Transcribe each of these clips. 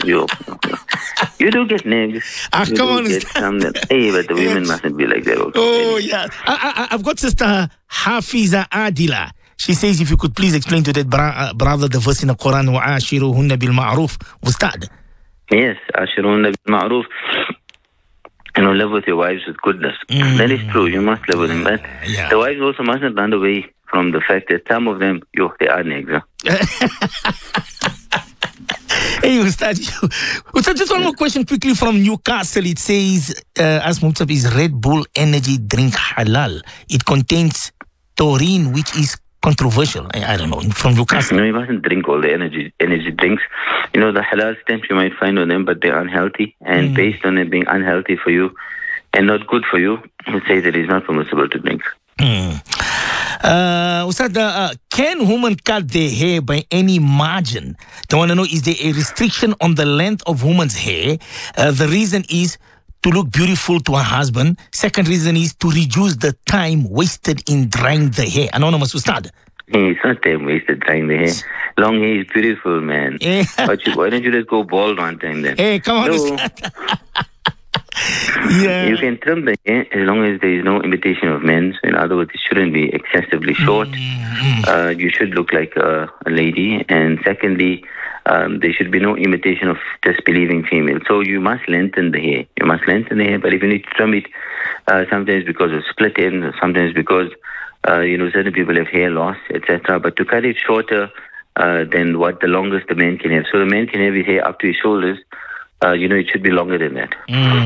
You do get nags. Come on. Hey, but the women mustn't be like that also. Oh, yeah. I've got Sister Hafiza Adila. She says, if you could please explain to that brother the verse in the Quran, وَعَاشِرُهُنَّ بِالْمَعْرُوفِ. Ustad. Yes, عَاشِرُهُنَّ بِالْمَعْرُوفِ. Live with your wives with goodness. That is true. You must live with them. But the wives also mustn't run away from the fact that some of them, they are nags. Hey, Ustad, just one more question quickly from Newcastle. It says, as Mumtab, is Red Bull energy drink halal? It contains taurine, which is controversial. I don't know. From Newcastle. No, you mustn't drink all the energy drinks. The halal stamps you might find on them, but they're unhealthy. And based on it being unhealthy for you and not good for you, it says that it's not permissible to drink. Ustad, can women cut their hair by any margin? I want to know, is there a restriction on the length of women's hair? The reason is to look beautiful to her husband. Second reason is to reduce the time wasted in drying the hair. Anonymous, Ustad. It's not time wasted drying the hair. Long hair is beautiful, man. But why don't you just go bald one time then? Hey, come on, Ustad. You can trim the hair as long as there is no imitation of men. So in other words, it shouldn't be excessively short. You should look like a lady. And secondly, there should be no imitation of disbelieving female. So you must lengthen the hair. But if you need to trim it, sometimes because of split ends, or sometimes because certain people have hair loss, etc. But to cut it shorter than what the longest the man can have. So the man can have his hair up to his shoulders. It should be longer than that.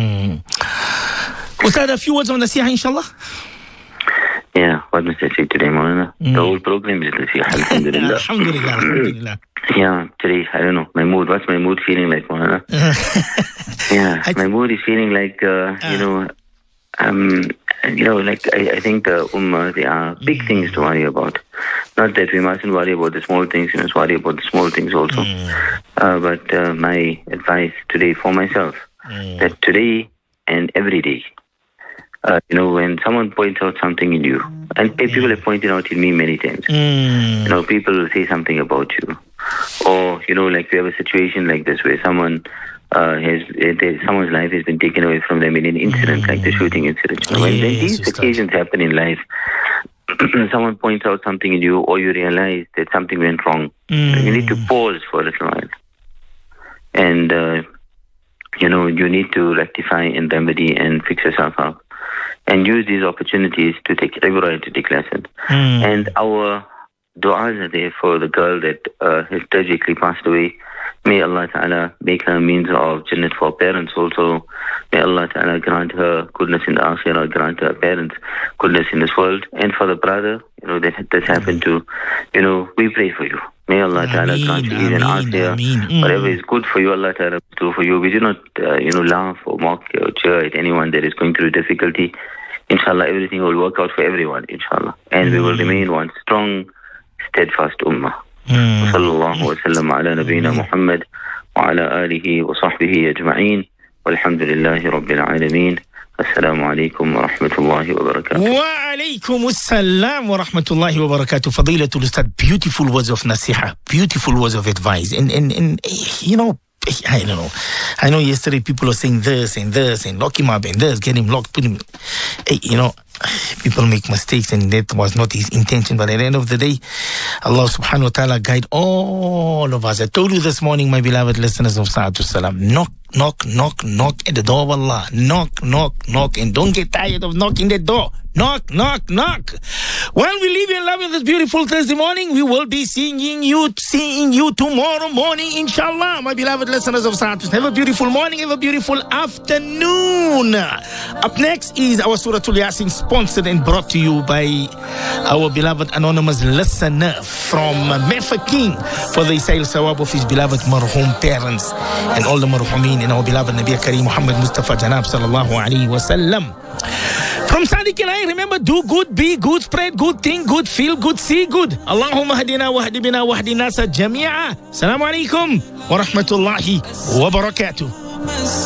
Ustad, a few words on Nasiha, inshallah? Yeah, what must I say today, Maulana? The whole program is Nasiha, alhamdulillah. Alhamdulillah. Yeah, today, I don't know, my mood. What's my mood feeling like, Maulana? My mood is feeling like, I think the Ummah, there are big things to worry about. Not that we mustn't worry about the small things, we must worry about the small things also. But my advice today for myself, that today and every day, when someone points out something in you, and people have pointed out in me many times, people will say something about you. Or, like we have a situation like this where someone's life has been taken away from them in an incident like the shooting incident. When these occasions happen in life, someone points out something in you, or you realize that something went wrong, you need to pause for a little while. And, you need to rectify and remedy and fix yourself up. And use these opportunities to take ibrah and to take lesson. And our du'as are there for the girl that has tragically passed away. May Allah Ta'ala make her means of Jannat for parents also. May Allah Ta'ala grant her goodness in the akhirah, grant her parents goodness in this world. And for the brother, that this happened to, we pray for you. May Allah Ta'ala grant you ease and akhirah. Whatever is good for you, Allah Ta'ala will do for you. We do not, laugh or mock or cheer at anyone that is going through difficulty. Inshallah, everything will work out for everyone, inshallah. And we will remain one strong, steadfast ummah. وصلى الله وسلم على نبينا محمد وعلى آله وصحبه أجمعين والحمد لله رب العالمين. السلام عليكم ورحمة الله وبركاته. وعليكم السلام ورحمة الله وبركاته. فضيلة الأستاذ, beautiful words of nasiha, beautiful words of advice. And I don't know. I know yesterday people were saying this and lock him up and this, get him locked, put him. People make mistakes and that was not his intention. But at the end of the day, Allah subhanahu wa ta'ala guide all of us. I told you this morning, my beloved listeners of Sa'atul Salam, knock at the door of Allah. Knock. And don't get tired of knocking that door. Knock. Well, we leave you in love with this beautiful Thursday morning. We will be seeing you tomorrow morning, inshallah, my beloved listeners of Sa'atul. Have a beautiful morning, have a beautiful afternoon. Up next is our Suratul Yasin, sponsored and brought to you by our beloved anonymous listener from Mefaking for the Isail Sawab of his beloved marhum parents and all the marhumin and our beloved Nabi Kareem Muhammad Mustafa Janab sallallahu alayhi wa sallam. From Sadiq and I, remember, do good, be good, spread good, think good, feel good, see good. Allahumma hadina wa hadibina wa hadinasa jami'a. Assalamu alaikum wa rahmatullahi wa barakatuh.